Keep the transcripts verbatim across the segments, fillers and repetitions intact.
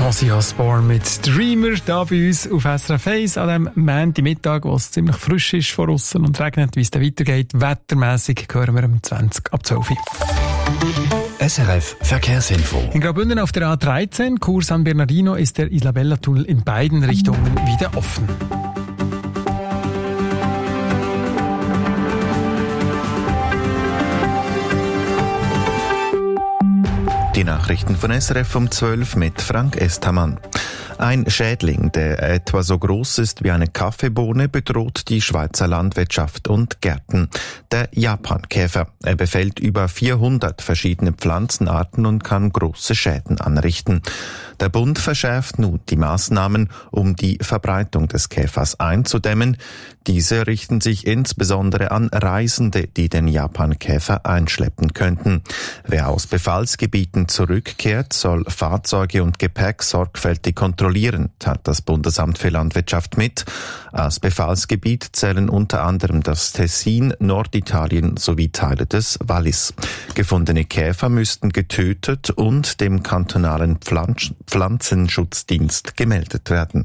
Ozzy Osbourne mit Dreamer da bei uns auf S R F eins an diesem Montagmittag, wo es ziemlich frisch ist vor aussen und regnet. Wie es dann weitergeht, wettermässig, hören wir um zwanzig ab zwölf Uhr. S R F Verkehrsinfo. In Graubünden auf der A dreizehn, Chur San Bernardino, ist der Isabella-Tunnel in beiden Richtungen wieder offen. Die Nachrichten von S R F um zwölf mit Frank Estamann. Ein Schädling, der etwa so groß ist wie eine Kaffeebohne, bedroht die Schweizer Landwirtschaft und Gärten. Der Japankäfer. Er befällt über vierhundert verschiedene Pflanzenarten und kann große Schäden anrichten. Der Bund verschärft nun die Maßnahmen, um die Verbreitung des Käfers einzudämmen. Diese richten sich insbesondere an Reisende, die den Japankäfer einschleppen könnten. Wer aus Befallsgebieten zurückkehrt, soll Fahrzeuge und Gepäck sorgfältig kontrollieren, teilt das Bundesamt für Landwirtschaft mit. Als Befallsgebiet zählen unter anderem das Tessin, Norditalien sowie Teile des Wallis. Gefundene Käfer müssten getötet und dem kantonalen Pflanz- Pflanzenschutzdienst gemeldet werden.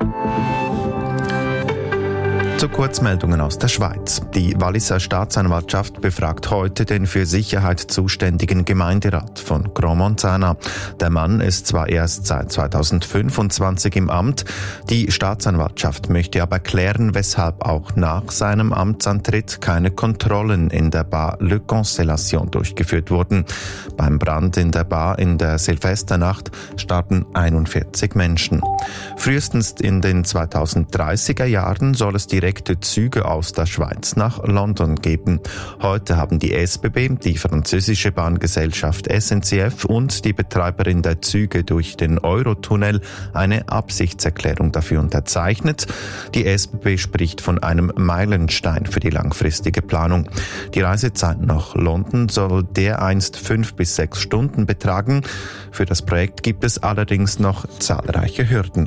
Zu Kurzmeldungen aus der Schweiz. Die Walliser Staatsanwaltschaft befragt heute den für Sicherheit zuständigen Gemeinderat von Grand-Montana. Der Mann ist zwar erst seit zweitausendfünfundzwanzig im Amt, die Staatsanwaltschaft möchte aber klären, weshalb auch nach seinem Amtsantritt keine Kontrollen in der Bar Le Constellation durchgeführt wurden. Beim Brand in der Bar in der Silvesternacht starben einundvierzig Menschen. Frühestens in den zweitausenddreißiger Jahren soll es direkt Züge aus der Schweiz nach London geben. Heute haben die S B B, die französische Bahngesellschaft S N C F und die Betreiberin der Züge durch den Eurotunnel eine Absichtserklärung dafür unterzeichnet. Die S B B spricht von einem Meilenstein für die langfristige Planung. Die Reisezeit nach London soll dereinst fünf bis sechs Stunden betragen. Für das Projekt gibt es allerdings noch zahlreiche Hürden.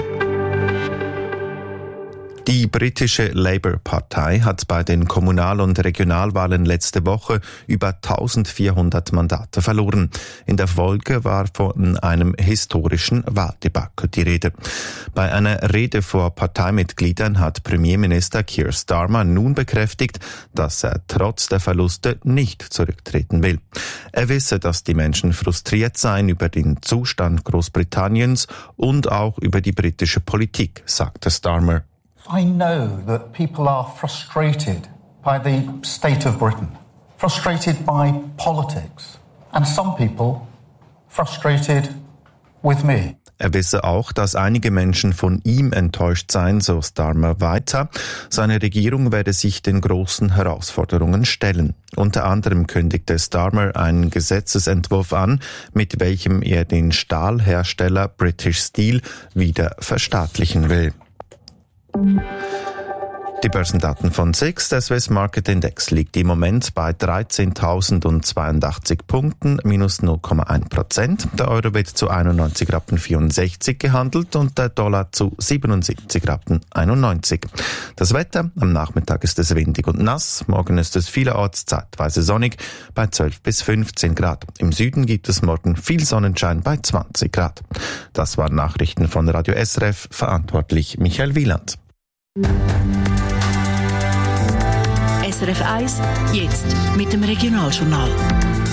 Die britische Labour-Partei hat bei den Kommunal- und Regionalwahlen letzte Woche über eintausendvierhundert Mandate verloren. In der Folge war von einem historischen Wahldebakel die Rede. Bei einer Rede vor Parteimitgliedern hat Premierminister Keir Starmer nun bekräftigt, dass er trotz der Verluste nicht zurücktreten will. Er wisse, dass die Menschen frustriert seien über den Zustand Großbritanniens und auch über die britische Politik, sagte Starmer. I know that people are frustrated by the state of Britain, frustrated by politics, and some people frustrated with me. Er wisse auch, dass einige Menschen von ihm enttäuscht seien, so Starmer weiter. Seine Regierung werde sich den großen Herausforderungen stellen. Unter anderem kündigte Starmer einen Gesetzesentwurf an, mit welchem er den Stahlhersteller British Steel wieder verstaatlichen will. Die Börsendaten von S I X, der Swiss Market Index, liegt im Moment bei dreizehntausendzweiundachtzig Punkten, minus null Komma eins Prozent. Der Euro wird zu einundneunzig Rappen vierundsechzig gehandelt und der Dollar zu siebenundsiebzig Rappen einundneunzig. Das Wetter, am Nachmittag ist es windig und nass, morgen ist es vielerorts zeitweise sonnig bei zwölf bis fünfzehn Grad. Im Süden gibt es morgen viel Sonnenschein bei zwanzig Grad. Das waren Nachrichten von Radio S R F, verantwortlich Michael Wieland. S R F eins, jetzt mit dem Regionaljournal.